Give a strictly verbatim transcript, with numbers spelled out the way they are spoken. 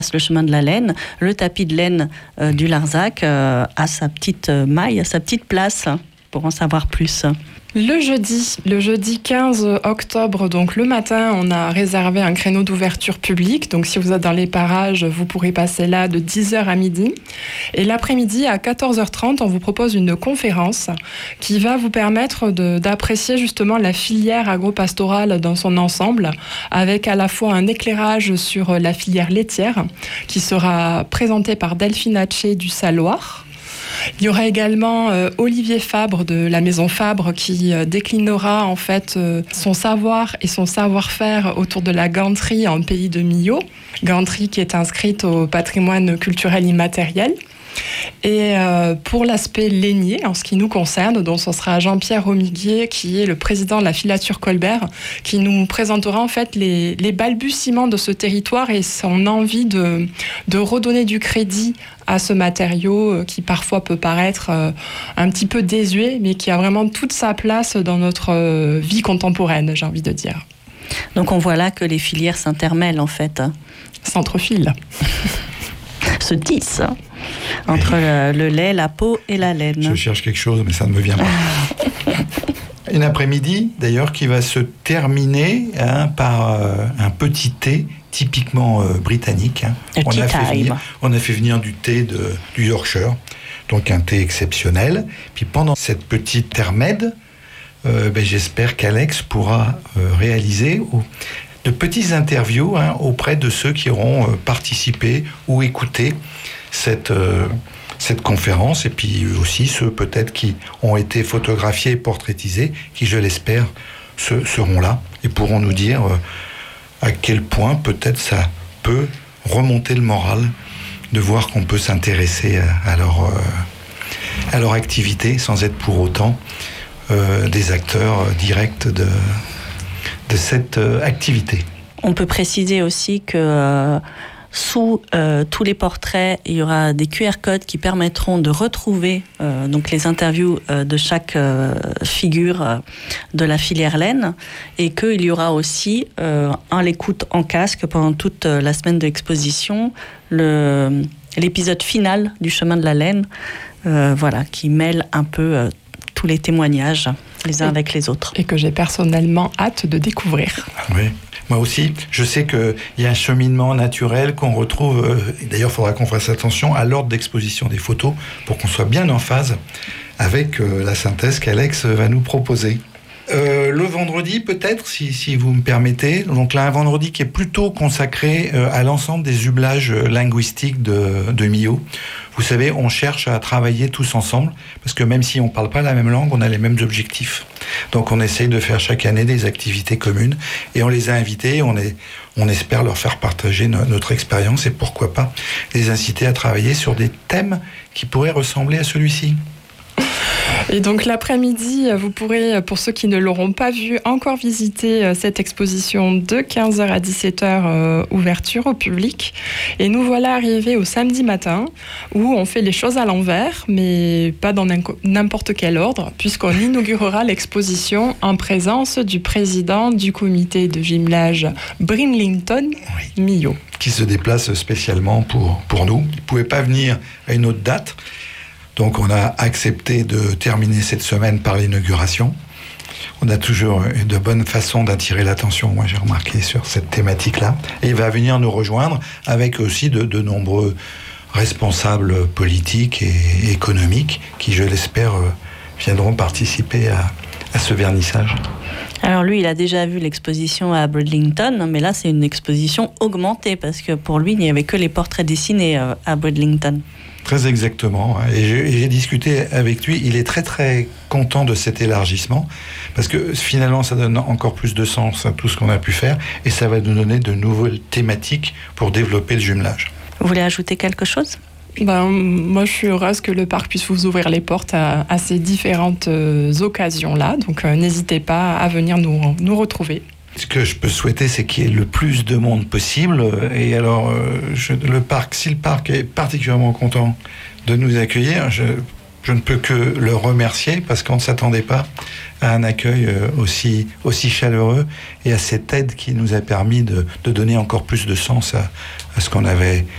Le chemin de la laine, le tapis de laine euh, du Larzac euh, a sa petite euh, maille, a sa petite place pour en savoir plus. Le jeudi, le jeudi quinze octobre, donc le matin, on a réservé un créneau d'ouverture publique. Donc si vous êtes dans les parages, vous pourrez passer là de dix heures à midi. Et l'après-midi, à quatorze heures trente, on vous propose une conférence qui va vous permettre de, d'apprécier justement la filière agro-pastorale dans son ensemble, avec à la fois un éclairage sur la filière laitière qui sera présentée par Delphine Hatché du Saloir. Il y aura également euh, Olivier Fabre de la Maison Fabre qui euh, déclinera en fait euh, son savoir et son savoir-faire autour de la ganterie en pays de Millau. Ganterie qui est inscrite au patrimoine culturel immatériel. Et euh, pour l'aspect lainier, en ce qui nous concerne, donc ce sera Jean-Pierre Romiguier, qui est le président de la filature Colbert, qui nous présentera en fait les, les balbutiements de ce territoire et son envie de, de redonner du crédit à ce matériau qui parfois peut paraître euh, un petit peu désuet, mais qui a vraiment toute sa place dans notre euh, vie contemporaine, j'ai envie de dire. Donc on voit là que les filières s'intermêlent en fait. S'entrefilent. Se tissent entre le, le lait, la peau et la laine. Je cherche quelque chose, mais ça ne me vient pas. Une après-midi, d'ailleurs, qui va se terminer hein, par euh, un petit thé typiquement euh, britannique. Hein. Le on, tea a fait time. venir, on a fait venir du thé de, du Yorkshire, donc un thé exceptionnel. Puis pendant cette petite intermède, euh, ben, j'espère qu'Alex pourra euh, réaliser ou, de petites interviews hein, auprès de ceux qui auront euh, participé ou écouté cette, euh, cette conférence, et puis aussi ceux peut-être qui ont été photographiés et portraitisés, qui, je l'espère, se, seront là et pourront nous dire euh, à quel point peut-être ça peut remonter le moral de voir qu'on peut s'intéresser à, à, leur, euh, à leur activité sans être pour autant euh, des acteurs directs de, de cette euh, activité. On peut préciser aussi que euh, sous euh, tous les portraits, il y aura des Q R codes qui permettront de retrouver euh, donc les interviews euh, de chaque euh, figure euh, de la filière laine, et qu'il y aura aussi euh, un l'écoute en casque pendant toute euh, la semaine de l'exposition, le, l'épisode final du chemin de la laine, euh, voilà, qui mêle un peu euh, tous les témoignages les uns et, avec les autres. Et que j'ai personnellement hâte de découvrir. Oui. Moi aussi, je sais qu'il y a un cheminement naturel qu'on retrouve, euh, d'ailleurs il faudra qu'on fasse attention à l'ordre d'exposition des photos pour qu'on soit bien en phase avec euh, la synthèse qu'Alex va nous proposer. Euh, le vendredi peut-être, si, si vous me permettez, donc là un vendredi qui est plutôt consacré euh, à l'ensemble des jublages linguistiques de, de Millau. Vous savez, on cherche à travailler tous ensemble, parce que même si on ne parle pas la même langue, on a les mêmes objectifs. Donc on essaye de faire chaque année des activités communes, et on les a invités, on, est, on espère leur faire partager no, notre expérience, et pourquoi pas les inciter à travailler sur des thèmes qui pourraient ressembler à celui-ci. Et donc l'après-midi, vous pourrez, pour ceux qui ne l'auront pas vu, encore visiter cette exposition de quinze heures à dix-sept heures, euh, ouverture au public. Et nous voilà arrivés au samedi matin, où on fait les choses à l'envers, mais pas dans n'importe quel ordre, puisqu'on inaugurera l'exposition en présence du président du comité de jumelage Bridlington, oui. Millau. Qui se déplace spécialement pour, pour nous. Il ne pouvait pas venir à une autre date. Donc on a accepté de terminer cette semaine par l'inauguration. On a toujours de bonnes façons d'attirer l'attention, moi j'ai remarqué, sur cette thématique-là. Et il va venir nous rejoindre avec aussi de, de nombreux responsables politiques et économiques qui, je l'espère, viendront participer à, à ce vernissage. Alors lui, il a déjà vu l'exposition à Bridlington, mais là c'est une exposition augmentée, parce que pour lui, il n'y avait que les portraits dessinés à Bridlington. Très exactement. Et j'ai, et j'ai discuté avec lui. Il est très très content de cet élargissement parce que finalement ça donne encore plus de sens à tout ce qu'on a pu faire et ça va nous donner de nouvelles thématiques pour développer le jumelage. Vous voulez ajouter quelque chose ? Ben, moi, je suis heureuse que le parc puisse vous ouvrir les portes à, à ces différentes euh, occasions-là. Donc, euh, n'hésitez pas à venir nous, nous retrouver. Ce que je peux souhaiter, c'est qu'il y ait le plus de monde possible. Et alors, euh, je, le parc, si le parc est particulièrement content de nous accueillir, je, je ne peux que le remercier parce qu'on ne s'attendait pas à un accueil aussi, aussi chaleureux et à cette aide qui nous a permis de, de donner encore plus de sens à, ce qu'on avait